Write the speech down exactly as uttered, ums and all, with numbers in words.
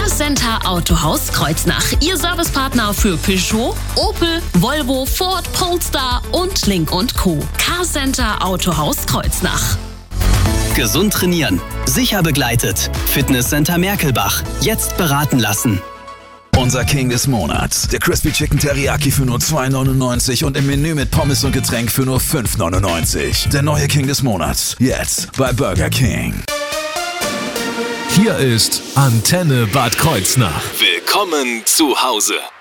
Car-Center Autohaus Kreuznach. Ihr Servicepartner für Peugeot, Opel, Volvo, Ford, Polestar und Link und Co. Car-Center Autohaus Kreuznach. Gesund trainieren, sicher begleitet. Fitnesscenter Merkelbach. Jetzt beraten lassen. Unser King des Monats. Der Crispy Chicken Teriyaki für nur zwei neunundneunzig und im Menü mit Pommes und Getränk für nur fünf neunundneunzig. Der neue King des Monats. Jetzt bei Burger King. Hier ist Antenne Bad Kreuznach. Willkommen zu Hause.